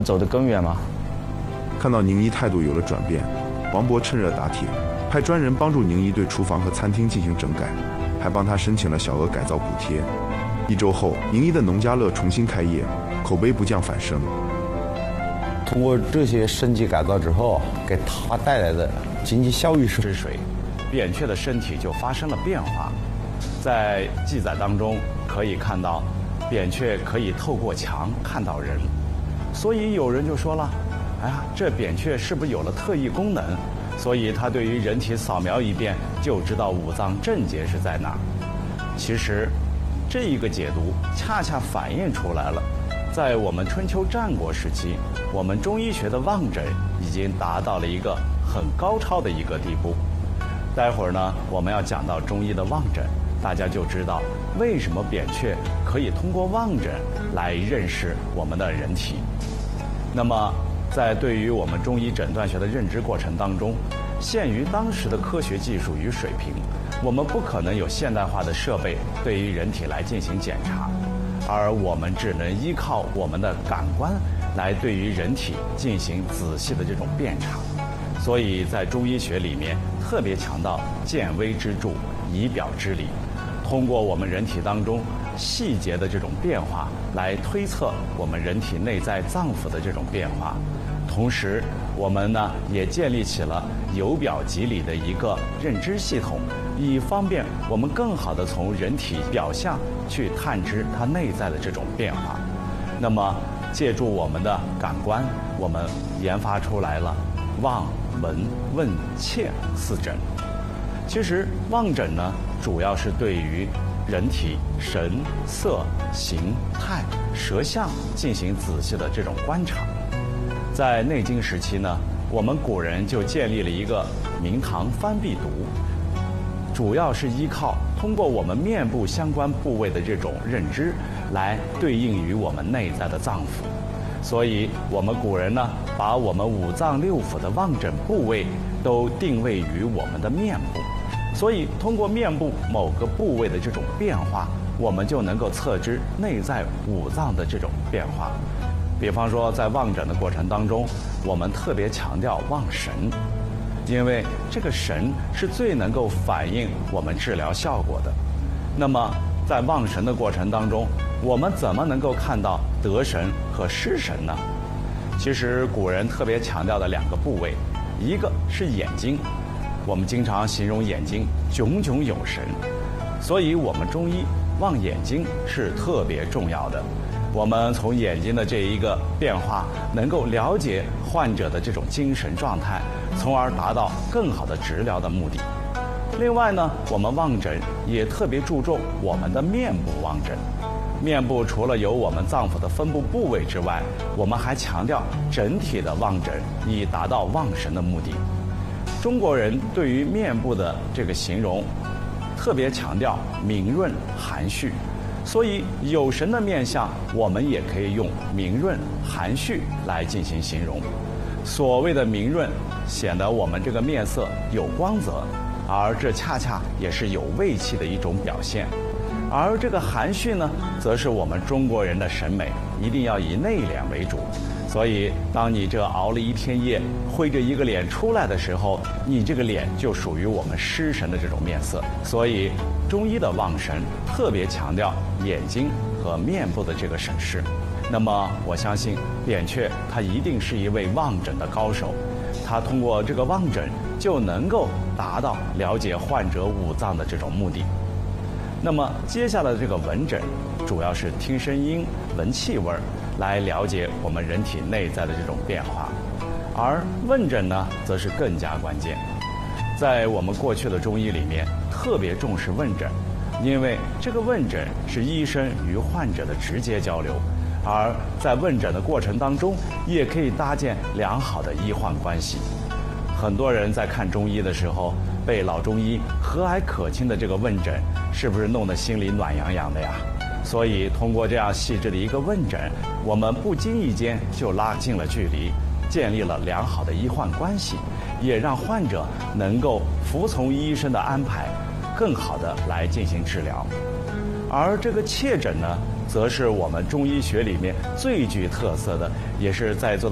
走得更远吗？ 看到宁一态度有了转变，王博趁热打铁，派专人帮助宁一对厨房和餐厅进行整改，还帮他申请了小额改造补贴。1周后，宁一的农家乐重新开业，口碑不降反升。 通过这些升级改造之后，给他带来的经济效益是之水，扁鹊的身体就发生了变化。在记载当中可以看到，扁鹊可以透过墙看到人，所以有人就说了：“哎呀，这扁鹊是不是有了特异功能？所以他对于人体扫描一遍就知道五脏症结是在哪儿。”其实，这一个解读恰恰反映出来了，在我们春秋战国时期，我们中医学的望诊已经达到了一个很高超的一个地步。待会儿呢，我们要讲到中医的望诊，大家就知道为什么扁鹊可以通过望诊来认识我们的人体。那么，在对于我们中医诊断学的认知过程当中，限于当时的科学技术与水平，我们不可能有现代化的设备对于人体来进行检查，而我们只能依靠我们的感官来对于人体进行仔细的这种辨察。所以在中医学里面特别强调见微知著，以表知里，通过我们人体当中细节的这种变化来推测我们人体内在脏腑的这种变化。同时我们呢也建立起了由表及里的一个认知系统，以方便我们更好地从人体表象去探知它内在的这种变化。那么借助我们的感官，我们研发出来了望、闻、问、切4诊。其实望诊呢，主要是对于人体神、色、形、态、舌象进行仔细的这种观察。在内经时期呢，我们古人就建立了一个明堂翻壁读，主要是依靠通过我们面部相关部位的这种认知，来对应于我们内在的脏腑。所以我们古人呢，把我们五脏六腑的望诊部位都定位于我们的面部。所以通过面部某个部位的这种变化，我们就能够测知内在五脏的这种变化。比方说在望诊的过程当中，我们特别强调望神，因为这个神是最能够反映我们治疗效果的。那么在望神的过程当中，我们怎么能够看到得神和失神呢？其实古人特别强调的2个部位，一个是眼睛，我们经常形容眼睛炯炯有神，所以我们中医望眼睛是特别重要的。我们从眼睛的这一个变化，能够了解患者的这种精神状态，从而达到更好的治疗的目的。另外呢，我们望诊也特别注重我们的面部望诊。面部除了有我们脏腑的分布部位之外，我们还强调整体的望诊，以达到望神的目的。中国人对于面部的这个形容，特别强调明润含蓄。所以有神的面相，我们也可以用明润含蓄来进行形容。所谓的明润，显得我们这个面色有光泽，而这恰恰也是有胃气的一种表现。而这个含蓄呢，则是我们中国人的审美，一定要以内敛为主。所以当你这熬了一天夜，灰着一个脸出来的时候，你这个脸就属于我们失神的这种面色。所以中医的望神特别强调眼睛和面部的这个审视。那么我相信扁鹊他一定是一位望诊的高手，他通过这个望诊就能够达到了解患者五脏的这种目的。那么接下来这个闻诊，主要是听声音、闻气味，来了解我们人体内在的这种变化。而问诊呢，则是更加关键。在我们过去的中医里面，特别重视问诊，因为这个问诊是医生与患者的直接交流，而在问诊的过程当中，也可以搭建良好的医患关系。很多人在看中医的时候，被老中医和蔼可亲的这个问诊，是不是弄得心里暖洋洋的呀？所以通过这样细致的一个问诊，我们不经意间就拉近了距离，建立了良好的医患关系，也让患者能够服从医生的安排，更好的来进行治疗。而这个切诊呢， 则是我们中医学里面最具特色的，也是在座